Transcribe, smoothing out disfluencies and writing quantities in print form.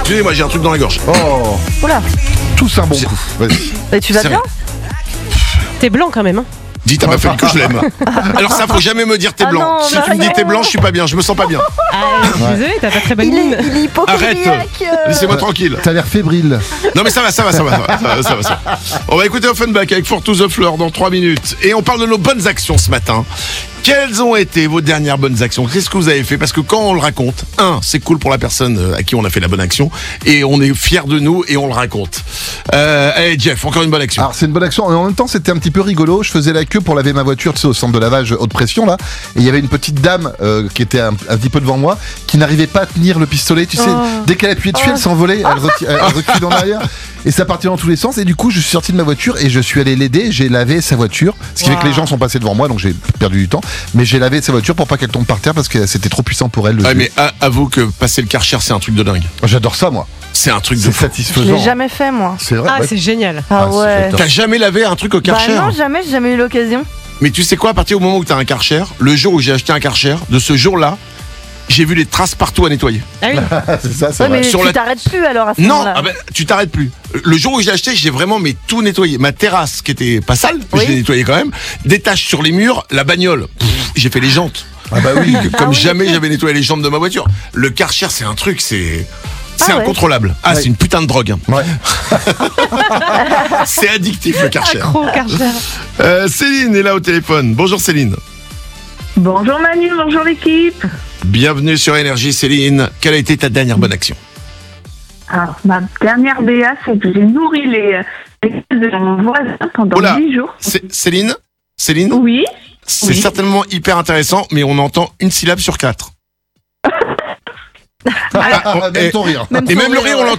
Excusez-moi, j'ai un truc dans la gorge. Oh, Oula. tous un bon coup. Vas-y. Et tu vas C'est bien? T'es blanc quand même, hein. Dites à ma famille que je l'aime. Alors ça, faut jamais me dire t'es Ah blanc. non, Si bah tu me dis non. t'es blanc, je suis pas bien, je me sens pas bien. Désolé, t'as pas très bonne Il mine. est hypochondriaque. Laissez-moi tranquille. T'as l'air fébrile. Non mais ça va. On va écouter Offenbach avec For to the Floor dans 3 minutes. Et on parle de nos bonnes actions ce matin. Quelles ont été vos dernières bonnes actions? Qu'est-ce que vous avez fait? Parce que quand on le raconte, c'est cool pour la personne à qui on a fait la bonne action. Et on est fiers de nous et on le raconte. Allez Jeff, encore une bonne action. Alors c'est une bonne action, et en même temps c'était un petit peu rigolo. Je faisais la queue pour laver ma voiture, tu sais, au centre de lavage haute pression là, et il y avait une petite dame qui était un petit peu devant moi, qui n'arrivait pas à tenir le pistolet, tu sais. Dès qu'elle appuyait dessus, elle s'envolait, elle reculait en arrière, et ça partait dans tous les sens. Et du coup je suis sorti de ma voiture et je suis allé l'aider. J'ai lavé sa voiture, ce qui fait que les gens sont passés devant moi, donc j'ai perdu du temps, mais j'ai lavé sa voiture pour pas qu'elle tombe par terre parce que c'était trop puissant pour elle. Ouais, mais avoue que passer le Karcher, c'est un truc de dingue. J'adore ça moi, C'est un truc de c'est fou. Je satisfaisant. l'ai jamais fait, moi. C'est vrai. Ah, ouais. c'est génial. Ah c'est ouais. top. T'as jamais lavé un truc au Karcher? Bah non, jamais, j'ai jamais eu l'occasion. Mais tu sais quoi, à partir du moment où t'as un Karcher, le jour où j'ai acheté un Karcher, de ce jour-là, j'ai vu les traces partout à nettoyer. Ah oui. C'est ça, c'est Ouais, vrai. mais Sur tu la- t'arrêtes plus alors à ce Non, moment-là. tu t'arrêtes plus. Le jour où j'ai acheté, j'ai vraiment tout nettoyé. Ma terrasse, qui était pas sale, Oui. je l'ai nettoyée quand même. Des taches sur les murs, la bagnole. J'ai fait les jantes. Ah bah oui. Comme oui. jamais j'avais nettoyé les jantes de ma voiture. Le Karcher, c'est un truc, c'est Ah ouais. incontrôlable. Ouais. C'est une putain de drogue. Hein. Ouais. C'est addictif le Karcher. Accro au Karcher. Céline est là au téléphone. Bonjour Céline. Bonjour Manu, bonjour l'équipe. Bienvenue sur Énergie Céline. Quelle a été ta dernière bonne action? Alors, ma dernière BA, c'est que j'ai nourri les de mon voisin pendant Oula. 10 jours. Céline, Oui. c'est Oui. certainement hyper intéressant, mais on entend une syllabe sur 4. Même ton rire. Et même le rire, on l'entend.